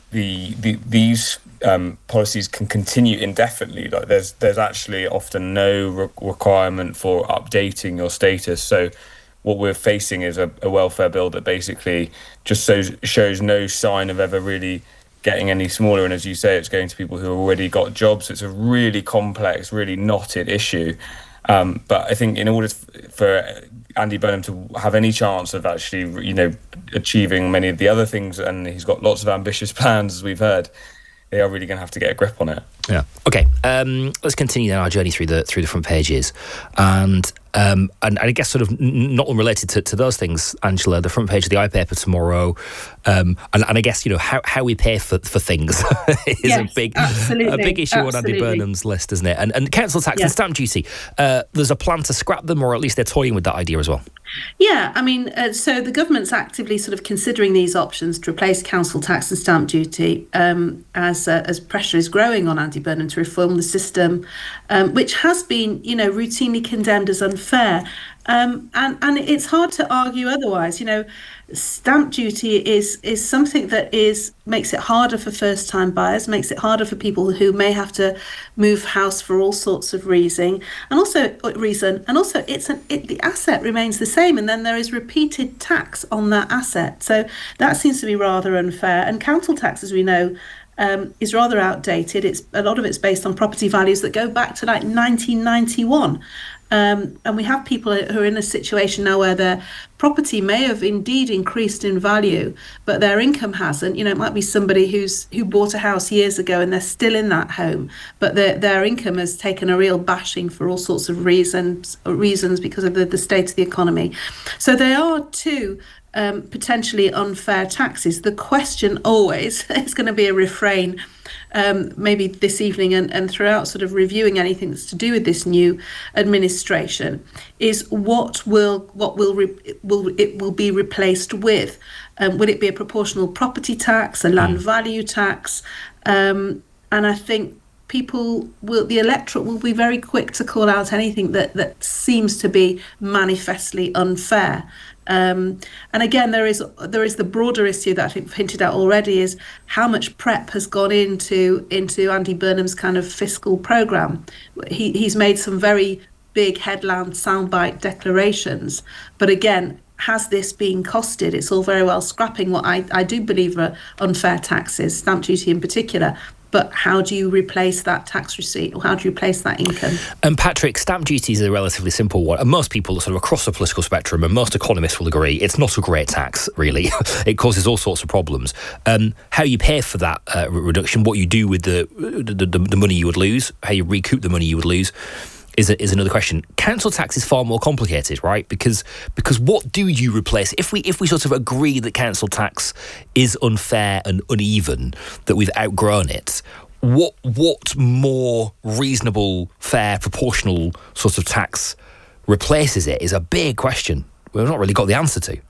these policies can continue indefinitely. Like there's actually often no requirement for updating your status. So what we're facing is a welfare bill that basically just shows no sign of ever really getting any smaller. And as you say, it's going to people who have already got jobs. It's a really complex, really knotted issue. But I think in order for Andy Burnham to have any chance of actually, achieving many of the other things, and he's got lots of ambitious plans, as we've heard, they are really going to have to get a grip on it. Yeah. Okay. Let's continue then our journey through the front pages, and I guess sort of not unrelated to those things, Angela. The front page of the iPaper tomorrow, and I guess how we pay for things is a big issue on Andy Burnham's list, isn't it? And council tax and stamp duty. There's a plan to scrap them, or at least they're toying with that idea as well. Yeah, I mean, so the government's actively sort of considering these options to replace council tax and stamp duty as pressure is growing on Andy Burnham to reform the system, which has been, routinely condemned as unfair. And it's hard to argue otherwise. Stamp duty is something that makes it harder for first-time buyers, makes it harder for people who may have to move house for all sorts of reason, and also the asset remains the same, and then there is repeated tax on that asset. So that seems to be rather unfair. And council tax, as we know, is rather outdated. A lot of it's based on property values that go back to like 1991. And we have people who are in a situation now where their property may have indeed increased in value, but their income hasn't. It might be somebody who bought a house years ago and they're still in that home, but their income has taken a real bashing for all sorts of reasons because of the state of the economy. So there are two potentially unfair taxes. The question always is going to be a refrain, maybe this evening and throughout sort of reviewing anything that's to do with this new administration, is what will it be replaced with? Will it be a proportional property tax, a land value tax? And I think the electorate will be very quick to call out anything that seems to be manifestly unfair. And again, there is the broader issue that I think we've hinted at already, is how much prep has gone into Andy Burnham's kind of fiscal programme. He's made some very big headline soundbite declarations, but again, has this been costed? It's all very well scrapping what I do believe are unfair taxes, stamp duty in particular. But how do you replace that tax receipt, or how do you replace that income? And Patrick, stamp duty is a relatively simple one. And most people sort of across the political spectrum, and most economists will agree, it's not a great tax, really. It causes all sorts of problems. How you pay for that reduction, what you do with the money you would lose, how you recoup the money you would lose, is another question. Council tax is far more complicated, right? Because what do you replace? If we sort of agree that council tax is unfair and uneven, that we've outgrown it, what more reasonable, fair, proportional sort of tax replaces it is a big question we've not really got the answer to.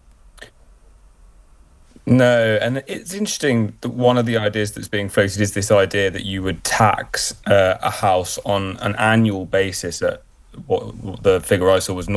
No, and it's interesting that one of the ideas that's being floated is this idea that you would tax a house on an annual basis at what the figure I saw was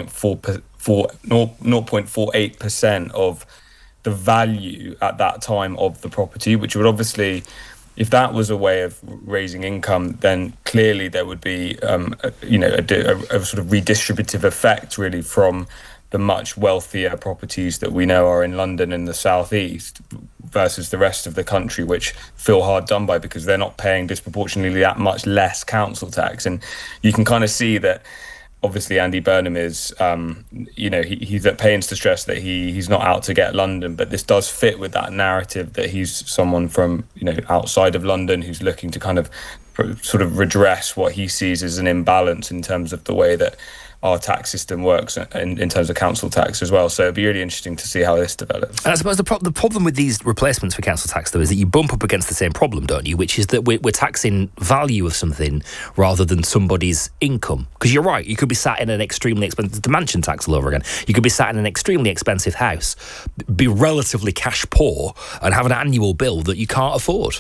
0.48% of the value at that time of the property, which would obviously, if that was a way of raising income, then clearly there would be a sort of redistributive effect really from the much wealthier properties that we know are in London and the southeast versus the rest of the country, which feel hard done by because they're not paying disproportionately that much less council tax. And you can kind of see that obviously Andy Burnham is, he's at pains to stress that he's not out to get London, but this does fit with that narrative that he's someone from, outside of London who's looking to kind of sort of redress what he sees as an imbalance in terms of the way that our tax system works in terms of council tax as well. So it'd be really interesting to see how this develops. And I suppose the problem with these replacements for council tax, though, is that you bump up against the same problem, don't you? Which is that we're taxing value of something rather than somebody's income. Because you're right, you could be sat in an extremely expensive, the mansion tax all over again. You could be sat in an extremely expensive house, be relatively cash poor, and have an annual bill that you can't afford.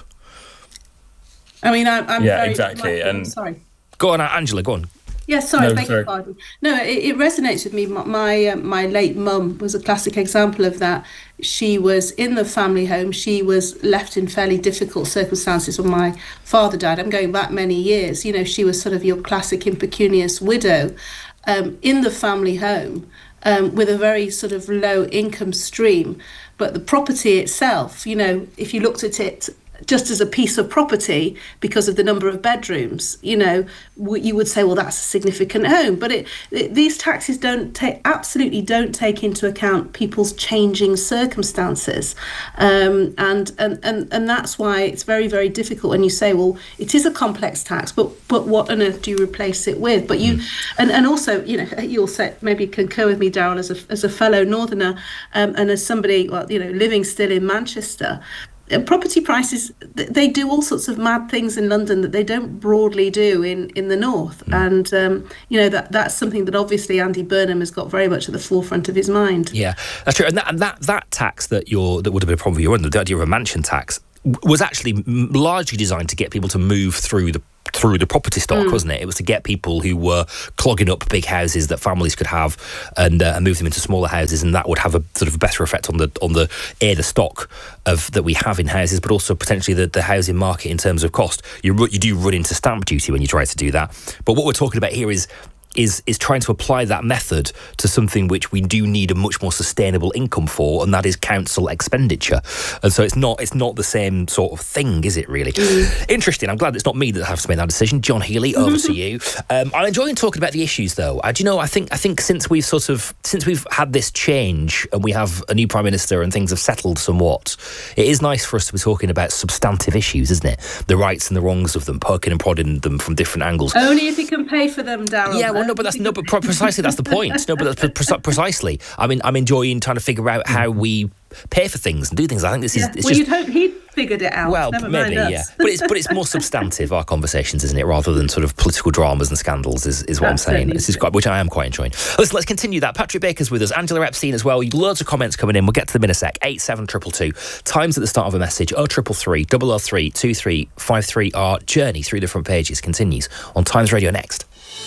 I mean, I'm yeah, very, exactly. Sorry. Go on, Angela, go on. Yes, sorry, beg your pardon. No, it resonates with me. My late mum was a classic example of that. She was in the family home. She was left in fairly difficult circumstances when my father died. I'm going back many years. You know, she was sort of your classic impecunious widow in the family home with a very sort of low income stream. But the property itself, you know, if you looked at it just as a piece of property because of the number of bedrooms, you know, you would say, well, that's a significant home. But these taxes absolutely don't take into account people's changing circumstances. And that's why it's very, very difficult when you say, well, it is a complex tax, but what on earth do you replace it with? But you, and also, you know, you'll say, maybe concur with me, Daryl, as a fellow Northerner, and as somebody, well, you know, living still in Manchester, property prices, they do all sorts of mad things in London that they don't broadly do in the north. And, you know, that's something that obviously Andy Burnham has got very much at the forefront of his mind. Yeah, that's true. And that tax that would have been a problem for you, the idea of a mansion tax, was actually largely designed to get people to move through the property stock, wasn't it? It was to get people who were clogging up big houses that families could have and move them into smaller houses, and that would have a sort of better effect on the stock that we have in houses, but also potentially the housing market in terms of cost. You do run into stamp duty when you try to do that. But what we're talking about here is trying to apply that method to something which we do need a much more sustainable income for, and that is council expenditure. And so it's not the same sort of thing, is it really? Interesting. I'm glad it's not me that has to make that decision. John Healy, over to you. I'm enjoying talking about the issues, though. Do you know, I think since we've had this change and we have a new Prime Minister and things have settled somewhat, it is nice for us to be talking about substantive issues, isn't it? The rights and the wrongs of them, poking and prodding them from different angles. Only if you can pay for them, Darryl. Yeah, well, but precisely that's the point. No, but that's precisely. I mean, I'm enjoying trying to figure out how we pay for things and do things. I think this is. Well, you'd hope he'd figured it out. Well, Never maybe, mind yeah. us. But it's more substantive, our conversations, isn't it, rather than sort of political dramas and scandals. Is what I'm saying. This is which I am quite enjoying. Let's continue that. Patrick Baker's with us. Angela Epstein as well. Loads of comments coming in. We'll get to them in a sec. 87222. Times at the start of a message. 0333 003 2353. Our journey through the front pages continues on Times Radio next.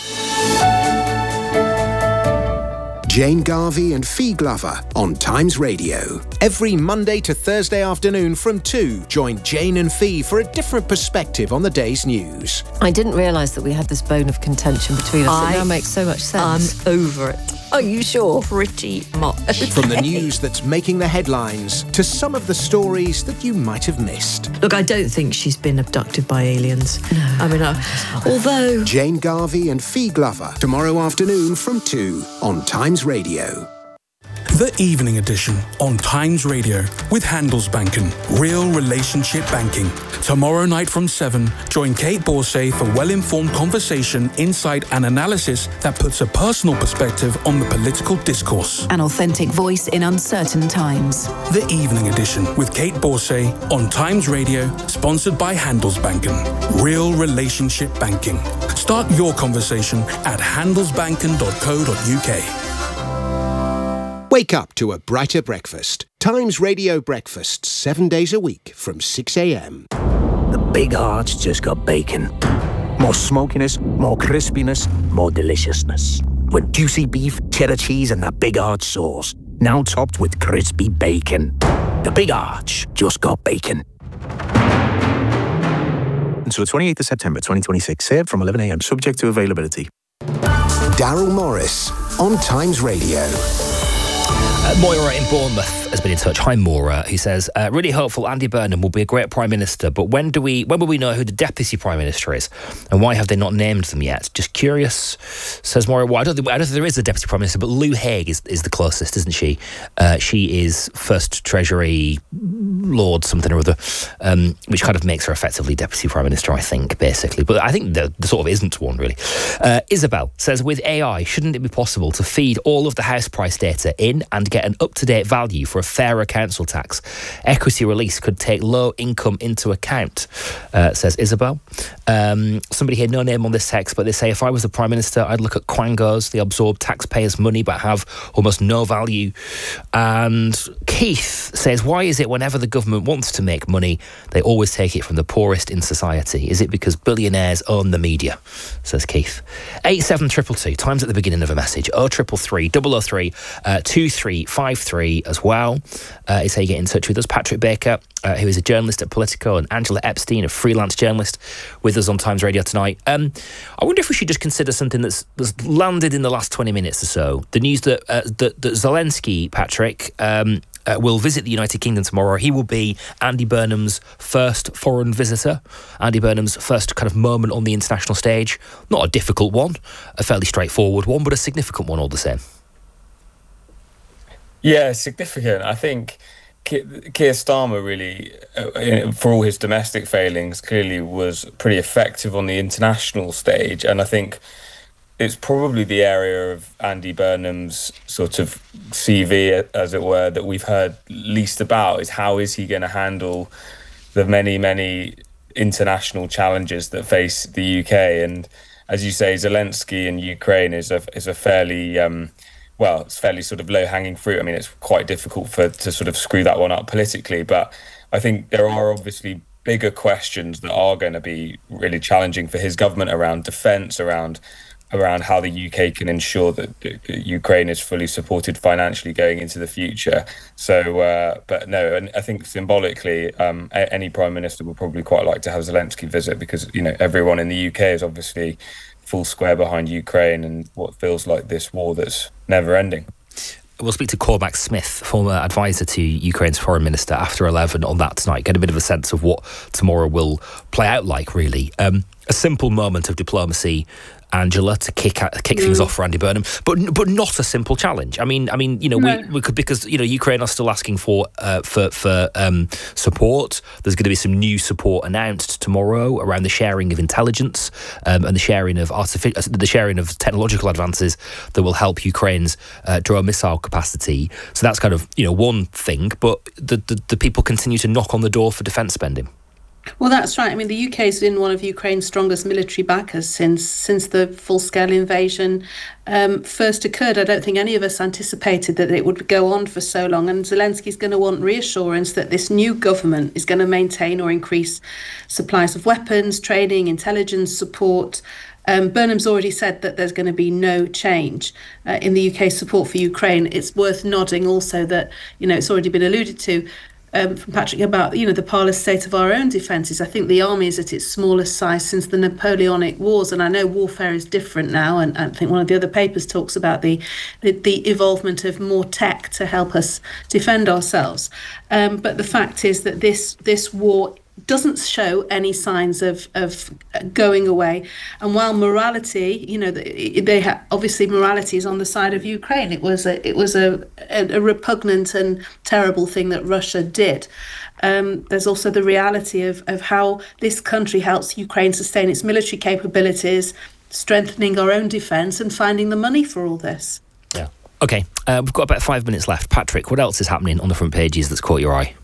Jane Garvey and Fee Glover on Times Radio. Every Monday to Thursday afternoon from 2, join Jane and Fee for a different perspective on the day's news. I didn't realise that we had this bone of contention between us. It now makes so much sense. I'm over it. Are you sure? Pretty much. From the news that's making the headlines to some of the stories that you might have missed. Look, I don't think she's been abducted by aliens. No. I mean, although... Jane Garvey and Fee Glover, tomorrow afternoon from 2 on Times Radio. The Evening Edition on Times Radio with Handelsbanken, real relationship banking. Tomorrow night from 7, join Kate Borsay for well-informed conversation, insight and analysis that puts a personal perspective on the political discourse. An authentic voice in uncertain times. The Evening Edition with Kate Borsay on Times Radio, sponsored by Handelsbanken, real relationship banking. Start your conversation at handelsbanken.co.uk. Wake up to a brighter breakfast. Times Radio breakfasts 7 days a week from 6 a.m. The Big Arch just got bacon. More smokiness, more crispiness, more deliciousness. With juicy beef, cheddar cheese and that Big Arch sauce. Now topped with crispy bacon. The Big Arch just got bacon. Until the 28th of September 2026. Served from 11 a.m. Subject to availability. Daryl Morris on Times Radio. Moira in Bournemouth has been in touch. Hi, Moira, who says, really hopeful Andy Burnham will be a great Prime Minister, but when will we know who the Deputy Prime Minister is? And why have they not named them yet? Just curious, says Moira. Well, I don't think there is a Deputy Prime Minister, but Lou Haig is the closest, isn't she? She is First Treasury Lord something or other, which kind of makes her effectively Deputy Prime Minister, I think, basically. But I think there sort of isn't one, really. Isabel says, with AI, shouldn't it be possible to feed all of the house price data in and get an up-to-date value for a fairer council tax? Equity release could take low income into account, says Isabel. Somebody here, no name on this text, but they say, if I was the Prime Minister, I'd look at quangos. They absorb taxpayers' money but have almost no value. And Keith says, why is it whenever the government wants to make money, they always take it from the poorest in society? Is it because billionaires own the media? Says Keith. 87222, times at the beginning of a message. 0333 003 2353 as well is how you get in touch with us. Patrick Baker, who is a journalist at Politico, and Angela Epstein, a freelance journalist, with us on Times Radio tonight. I wonder if we should just consider something that's landed in the last 20 minutes or so. The news that Zelensky, Patrick, will visit the United Kingdom tomorrow. He will be Andy Burnham's first foreign visitor, Andy Burnham's first kind of moment on the international stage. Not a difficult one, a fairly straightforward one, but a significant one all the same. Yeah, significant. I think Keir Starmer really, for all his domestic failings, clearly was pretty effective on the international stage. And I think it's probably the area of Andy Burnham's sort of CV, as it were, that we've heard least about, is how is he going to handle the many, many international challenges that face the UK. And as you say, Zelensky in Ukraine is a fairly... it's fairly sort of low-hanging fruit. I mean, it's quite difficult to sort of screw that one up politically, but I think there are obviously bigger questions that are going to be really challenging for his government around defence, around how the UK can ensure that Ukraine is fully supported financially going into the future. So, but no, and I think symbolically, any Prime Minister would probably quite like to have Zelensky visit, because, you know, everyone in the UK is obviously full square behind Ukraine and what feels like this war that's never ending. We'll speak to Cormac Smith, former advisor to Ukraine's foreign minister, after 11 on that tonight. Get a bit of a sense of what tomorrow will play out like, really. A simple moment of diplomacy, Angela, to kick things off for Andy Burnham, but not a simple challenge. I mean, you know, no. we could, because, you know, Ukraine are still asking for support. There's going to be some new support announced tomorrow around the sharing of intelligence and the sharing of technological advances that will help Ukraine's drone missile capacity. So that's kind of, you know, one thing. But the people continue to knock on the door for defence spending. Well, that's right. I mean, the UK has been one of Ukraine's strongest military backers since the full-scale invasion first occurred. I don't think any of us anticipated that it would go on for so long. And Zelensky's going to want reassurance that this new government is going to maintain or increase supplies of weapons, training, intelligence support. Burnham's already said that there's going to be no change in the UK support for Ukraine. It's worth nodding also that, you know, it's already been alluded to from Patrick about, you know, the parlous state of our own defences. I think the army is at its smallest size since the Napoleonic Wars, and I know warfare is different now, and I think one of the other papers talks about the involvement of more tech to help us defend ourselves. But the fact is that this war doesn't show any signs of going away. And while morality, you know, obviously morality is on the side of Ukraine. It was a repugnant and terrible thing that Russia did. There's also the reality of how this country helps Ukraine sustain its military capabilities, strengthening our own defence and finding the money for all this. Yeah. Okay, we've got about 5 minutes left. Patrick, what else is happening on the front pages that's caught your eye?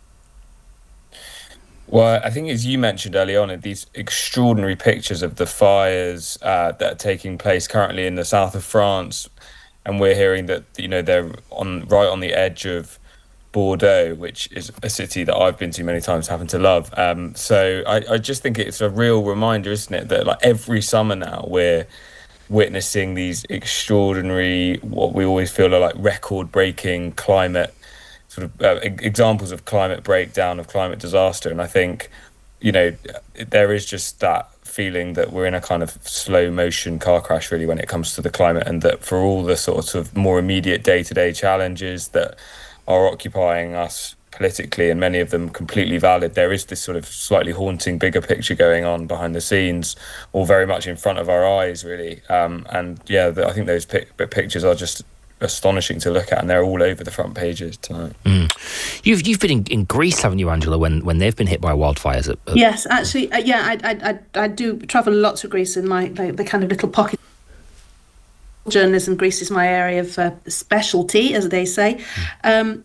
Well, I think, as you mentioned early on, these extraordinary pictures of the fires that are taking place currently in the south of France, and we're hearing that, you know, they're right on the edge of Bordeaux, which is a city that I've been to many times, happen to love. So I just think it's a real reminder, isn't it, that like every summer now we're witnessing these extraordinary, what we always feel are like record-breaking climate sort of examples of climate breakdown, of climate disaster. And I think, you know, there is just that feeling that we're in a kind of slow motion car crash, really, when it comes to the climate, and that for all the sort of more immediate day-to-day challenges that are occupying us politically, and many of them completely valid, there is this sort of slightly haunting bigger picture going on behind the scenes, all very much in front of our eyes, really. And yeah, I think those pictures are just astonishing to look at, and they're all over the front pages tonight. You've been in Greece, haven't you, Angela, when they've been hit by wildfires? Yes, actually, I do travel a lot to Greece in my the kind of little pocket. Journalism. Greece is my area of specialty, as they say. And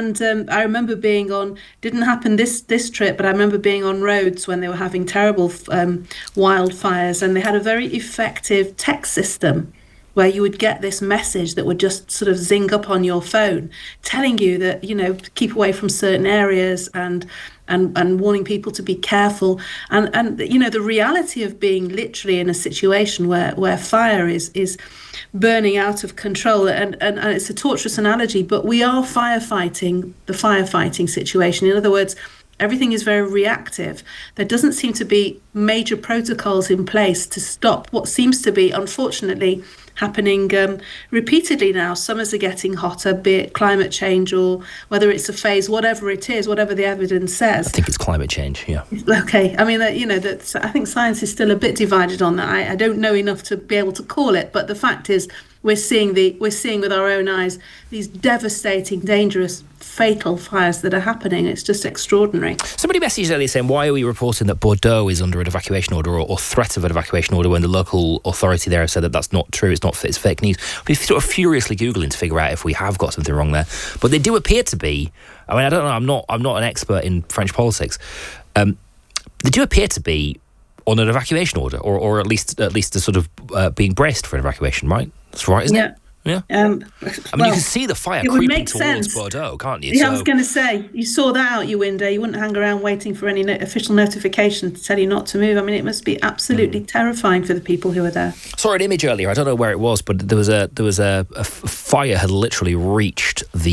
I remember being on, didn't happen this trip, but I remember being on Rhodes when they were having terrible wildfires, and they had a very effective text system where you would get this message that would just sort of zing up on your phone, telling you that, you know, keep away from certain areas and warning people to be careful. And you know, the reality of being literally in a situation where fire is burning out of control, and it's a torturous analogy, but we are firefighting the firefighting situation. In other words, everything is very reactive. There doesn't seem to be major protocols in place to stop what seems to be, unfortunately, happening repeatedly now. Summers are getting hotter, be it climate change or whether it's a phase, whatever it is, whatever the evidence says. I think it's climate change, yeah. Okay, I mean, you know, I think science is still a bit divided on that. I don't know enough to be able to call it, but the fact is we're seeing with our own eyes these devastating, dangerous, fatal fires that are happening. It's just extraordinary. Somebody messaged earlier saying, why are we reporting that Bordeaux is under an evacuation order or threat of an evacuation order when the local authority there have said that that's not true, it's fake news? We're sort of furiously Googling to figure out if we have got something wrong there. But they do appear to be, I mean, I don't know, I'm not an expert in French politics. They do appear to be on an evacuation order, or at least a sort of being braced for an evacuation, right? That's right, isn't it? Yeah. I mean, you can see the fire creeping towards Bordeaux, can't you? Yeah, I was going to say, you saw that out your window. You wouldn't hang around waiting for any official notification to tell you not to move. I mean, it must be absolutely terrifying for the people who are there. Saw an image earlier. I don't know where it was, but there was a fire had literally reached the